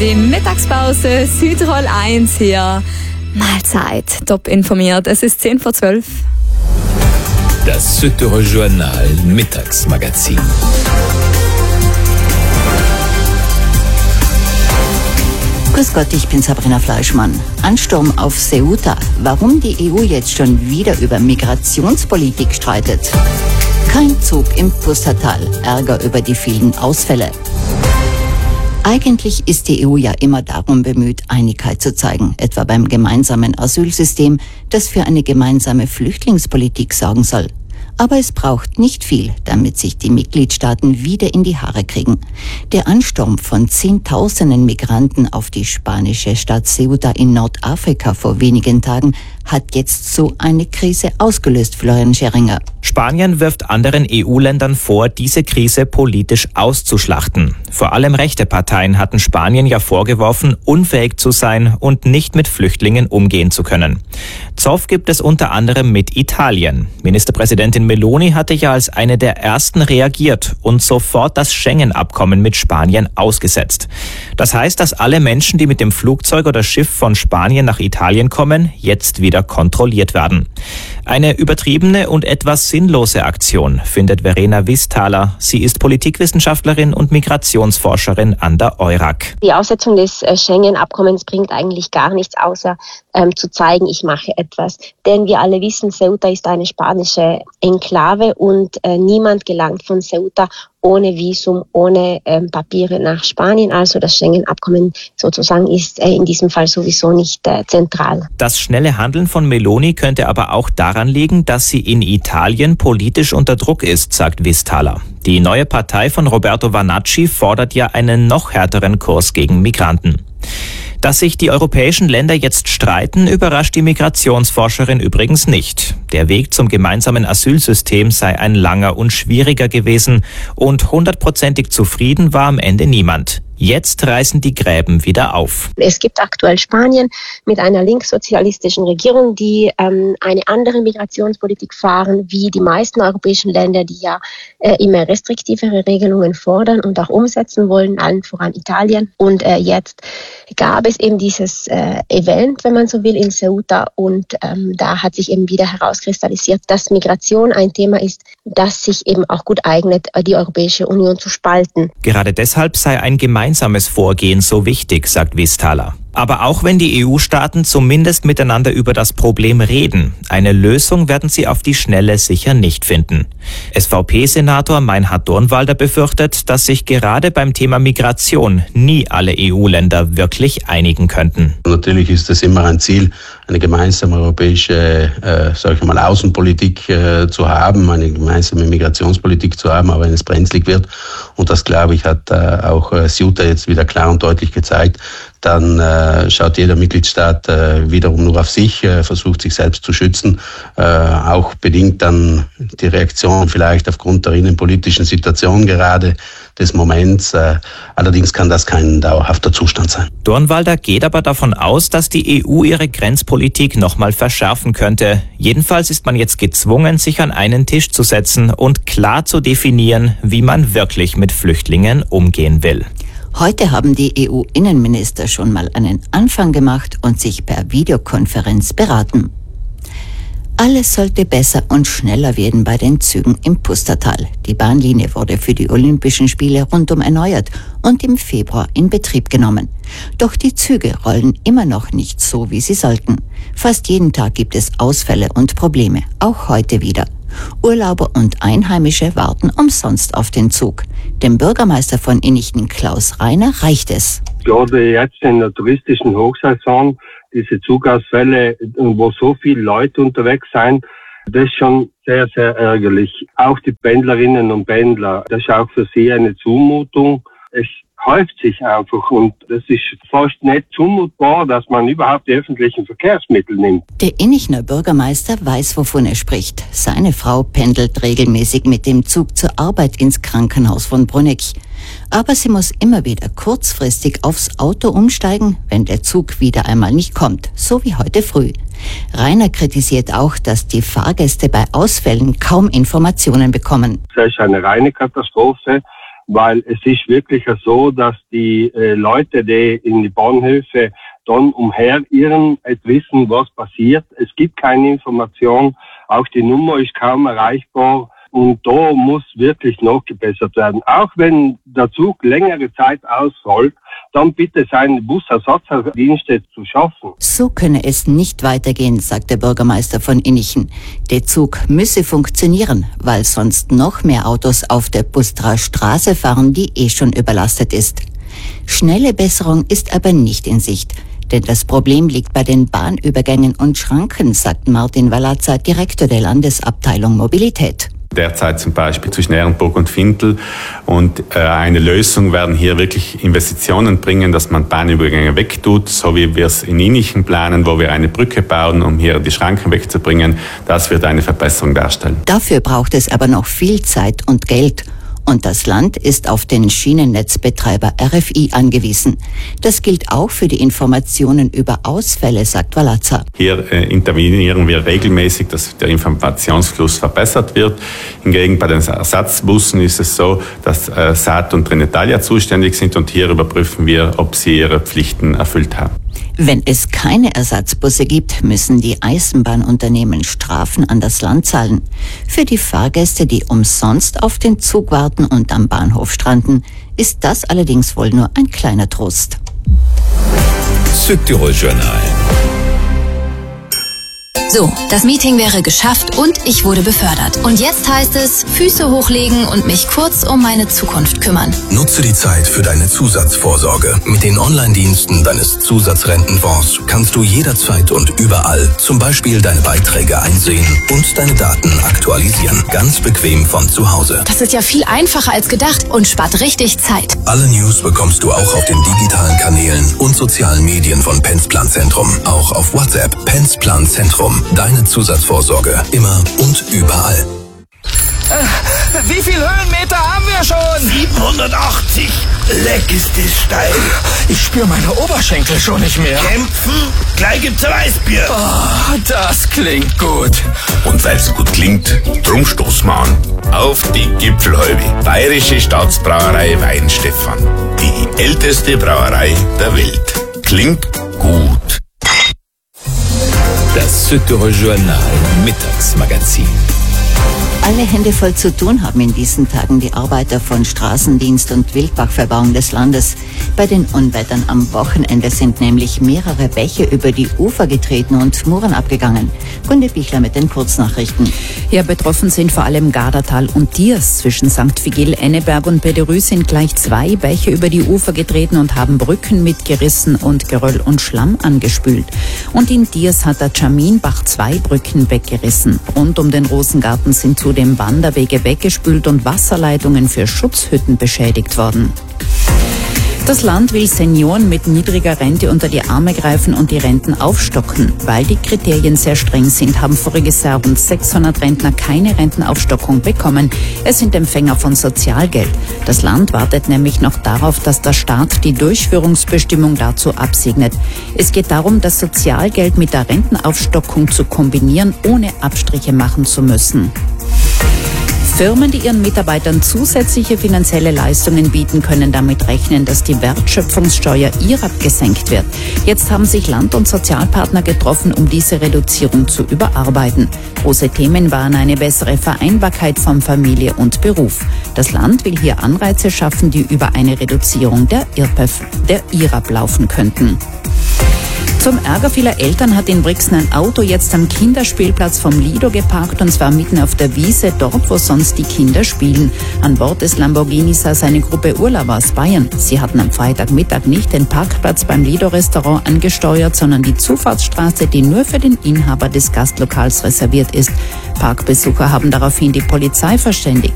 Die Mittagspause, Südtirol 1 hier. Mahlzeit, top informiert. Es ist 10:12. Das Südtirol Journal Mittagsmagazin. Grüß Gott, ich bin Sabrina Fleischmann. Ansturm auf Ceuta. Warum die EU jetzt schon wieder über Migrationspolitik streitet. Kein Zug im Pustertal. Ärger über die vielen Ausfälle. Eigentlich ist die EU ja immer darum bemüht, Einigkeit zu zeigen, etwa beim gemeinsamen Asylsystem, das für eine gemeinsame Flüchtlingspolitik sorgen soll. Aber es braucht nicht viel, damit sich die Mitgliedstaaten wieder in die Haare kriegen. Der Ansturm von Zehntausenden Migranten auf die spanische Stadt Ceuta in Nordafrika vor wenigen Tagen hat jetzt so eine Krise ausgelöst, Florian Scheringer. Spanien wirft anderen EU-Ländern vor, diese Krise politisch auszuschlachten. Vor allem rechte Parteien hatten Spanien ja vorgeworfen, unfähig zu sein und nicht mit Flüchtlingen umgehen zu können. Zoff gibt es unter anderem mit Italien. Ministerpräsidentin Meloni hatte ja als eine der ersten reagiert und sofort das Schengen-Abkommen mit Spanien ausgesetzt. Das heißt, dass alle Menschen, die mit dem Flugzeug oder Schiff von Spanien nach Italien kommen, jetzt wieder kontrolliert werden. Eine übertriebene und etwas sinnlose Aktion, findet Verena Wisthaler. Sie ist Politikwissenschaftlerin und Migrationsforscherin an der EURAG. Die Aussetzung des Schengen-Abkommens bringt eigentlich gar nichts, außer zu zeigen, ich mache etwas. Denn wir alle wissen, Ceuta ist eine spanische Enklave und niemand gelangt von Ceuta ohne Visum, ohne Papiere nach Spanien. Also das Schengen-Abkommen sozusagen ist in diesem Fall sowieso nicht zentral. Das schnelle Handeln von Meloni könnte aber auch daran liegen, dass sie in Italien politisch unter Druck ist, sagt Wisthaler. Die neue Partei von Roberto Vannacci fordert ja einen noch härteren Kurs gegen Migranten. Dass sich die europäischen Länder jetzt streiten, überrascht die Migrationsforscherin übrigens nicht. Der Weg zum gemeinsamen Asylsystem sei ein langer und schwieriger gewesen und 100%ig zufrieden war am Ende niemand. Jetzt reißen die Gräben wieder auf. Es gibt aktuell Spanien mit einer linkssozialistischen Regierung, die eine andere Migrationspolitik fahren, wie die meisten europäischen Länder, die ja immer restriktivere Regelungen fordern und auch umsetzen wollen, allen voran Italien. Und jetzt gab es eben dieses Event, wenn man so will, in Ceuta. Und da hat sich eben wieder herauskristallisiert, dass Migration ein Thema ist, das sich eben auch gut eignet, die Europäische Union zu spalten. Gerade deshalb sei ein gemeinsames Vorgehen so wichtig, sagt Wisthaler. Aber auch wenn die EU-Staaten zumindest miteinander über das Problem reden, eine Lösung werden sie auf die Schnelle sicher nicht finden. SVP-Senator Meinhard Dornwalder befürchtet, dass sich gerade beim Thema Migration nie alle EU-Länder wirklich einigen könnten. Natürlich ist es immer ein Ziel, eine gemeinsame europäische Außenpolitik zu haben, eine gemeinsame Migrationspolitik zu haben, aber wenn es brenzlig wird, und das, glaube ich, hat auch Ceuta jetzt wieder klar und deutlich gezeigt, dann schaut jeder Mitgliedstaat wiederum nur auf sich, versucht sich selbst zu schützen, auch bedingt dann die Reaktion vielleicht aufgrund der innenpolitischen Situation gerade des Moments. Allerdings kann das kein dauerhafter Zustand sein. Dornwalder geht aber davon aus, dass die EU ihre Grenzpolitik nochmal verschärfen könnte. Jedenfalls ist man jetzt gezwungen, sich an einen Tisch zu setzen und klar zu definieren, wie man wirklich mit Flüchtlingen umgehen will. Heute haben die EU-Innenminister schon mal einen Anfang gemacht und sich per Videokonferenz beraten. Alles sollte besser und schneller werden bei den Zügen im Pustertal. Die Bahnlinie wurde für die Olympischen Spiele rundum erneuert und im Februar in Betrieb genommen. Doch die Züge rollen immer noch nicht so, wie sie sollten. Fast jeden Tag gibt es Ausfälle und Probleme, auch heute wieder. Urlauber und Einheimische warten umsonst auf den Zug. Dem Bürgermeister von Innichten, Klaus Reiner, reicht es. Gerade jetzt in der touristischen Hochsaison, diese Zugausfälle, wo so viele Leute unterwegs sind, das ist schon sehr, sehr ärgerlich. Auch die Pendlerinnen und Pendler, das ist auch für sie eine Zumutung. Es häuft sich einfach und das ist fast nicht zumutbar, dass man überhaupt die öffentlichen Verkehrsmittel nimmt. Der Innichner Bürgermeister weiß, wovon er spricht. Seine Frau pendelt regelmäßig mit dem Zug zur Arbeit ins Krankenhaus von Bruneck. Aber sie muss immer wieder kurzfristig aufs Auto umsteigen, wenn der Zug wieder einmal nicht kommt, so wie heute früh. Reiner kritisiert auch, dass die Fahrgäste bei Ausfällen kaum Informationen bekommen. Das ist eine reine Katastrophe, weil es ist wirklich so, dass die Leute, die in die Bahnhöfe dann umherirren, wissen, was passiert. Es gibt keine Information, auch die Nummer ist kaum erreichbar. Und da muss wirklich nachgebessert werden. Auch wenn der Zug längere Zeit ausrollt, dann bitte seine Busersatzdienste zu schaffen. So könne es nicht weitergehen, sagt der Bürgermeister von Innichen. Der Zug müsse funktionieren, weil sonst noch mehr Autos auf der Busterer Straße fahren, die schon überlastet ist. Schnelle Besserung ist aber nicht in Sicht. Denn das Problem liegt bei den Bahnübergängen und Schranken, sagt Martin Wallatzer, Direktor der Landesabteilung Mobilität. Derzeit zum Beispiel zwischen Ehrenburg und Findel. Und eine Lösung werden hier wirklich Investitionen bringen, dass man Bahnübergänge wegtut, so wie wir es in Innichen planen, wo wir eine Brücke bauen, um hier die Schranken wegzubringen. Das wird eine Verbesserung darstellen. Dafür braucht es aber noch viel Zeit und Geld. Und das Land ist auf den Schienennetzbetreiber RFI angewiesen. Das gilt auch für die Informationen über Ausfälle, sagt Wallatzer. Hier intervenieren wir regelmäßig, dass der Informationsfluss verbessert wird. Hingegen bei den Ersatzbussen ist es so, dass SAT und Trenitalia zuständig sind und hier überprüfen wir, ob sie ihre Pflichten erfüllt haben. Wenn es keine Ersatzbusse gibt, müssen die Eisenbahnunternehmen Strafen an das Land zahlen. Für die Fahrgäste, die umsonst auf den Zug warten und am Bahnhof stranden, ist das allerdings wohl nur ein kleiner Trost. Südtirol Journal. So, das Meeting wäre geschafft und ich wurde befördert. Und jetzt heißt es, Füße hochlegen und mich kurz um meine Zukunft kümmern. Nutze die Zeit für deine Zusatzvorsorge. Mit den Online-Diensten deines Zusatzrentenfonds kannst du jederzeit und überall zum Beispiel deine Beiträge einsehen und deine Daten aktualisieren. Ganz bequem von zu Hause. Das ist ja viel einfacher als gedacht und spart richtig Zeit. Alle News bekommst du auch auf den digitalen Kanälen und sozialen Medien von Pensplan Zentrum. Auch auf WhatsApp. Pensplan Zentrum. Deine Zusatzvorsorge. Immer und überall. Wie viel Höhenmeter haben wir schon? 780. Leck ist es steil. Ich spüre meine Oberschenkel schon nicht mehr. Kämpfen? Gleich gibt's ein Weißbier. Oh, das klingt gut. Und weil's gut klingt, drum stoßen wir an. Auf die Gipfelhalbe. Bayerische Staatsbrauerei Weinstefan. Die älteste Brauerei der Welt. Klingt gut. Das Südtirol Journal Mittagsmagazin. Alle Hände voll zu tun haben in diesen Tagen die Arbeiter von Straßendienst und Wildbachverbauung des Landes. Bei den Unwettern am Wochenende sind nämlich mehrere Bäche über die Ufer getreten und Muren abgegangen. Gunde Bichler mit den Kurznachrichten. Ja, betroffen sind vor allem Gardatal und Diers. Zwischen St. Vigil, Enneberg und Bederü sind gleich 2 Bäche über die Ufer getreten und haben Brücken mitgerissen und Geröll und Schlamm angespült. Und in Diers hat der Tschaminbach 2 Brücken weggerissen. Rund um den Rosengarten sind zudem Wanderwege weggespült und Wasserleitungen für Schutzhütten beschädigt worden. Das Land will Senioren mit niedriger Rente unter die Arme greifen und die Renten aufstocken. Weil die Kriterien sehr streng sind, haben voriges Jahr rund 600 Rentner keine Rentenaufstockung bekommen. Es sind Empfänger von Sozialgeld. Das Land wartet nämlich noch darauf, dass der Staat die Durchführungsbestimmung dazu absegnet. Es geht darum, das Sozialgeld mit der Rentenaufstockung zu kombinieren, ohne Abstriche machen zu müssen. Firmen, die ihren Mitarbeitern zusätzliche finanzielle Leistungen bieten, können damit rechnen, dass die Wertschöpfungssteuer IRAP gesenkt wird. Jetzt haben sich Land- und Sozialpartner getroffen, um diese Reduzierung zu überarbeiten. Große Themen waren eine bessere Vereinbarkeit von Familie und Beruf. Das Land will hier Anreize schaffen, die über eine Reduzierung der IRAP laufen könnten. Zum Ärger vieler Eltern hat in Brixen ein Auto jetzt am Kinderspielplatz vom Lido geparkt, und zwar mitten auf der Wiese, dort wo sonst die Kinder spielen. An Bord des Lamborghini saß eine Gruppe Urlauber aus Bayern. Sie hatten am Freitagmittag nicht den Parkplatz beim Lido-Restaurant angesteuert, sondern die Zufahrtsstraße, die nur für den Inhaber des Gastlokals reserviert ist. Parkbesucher haben daraufhin die Polizei verständigt.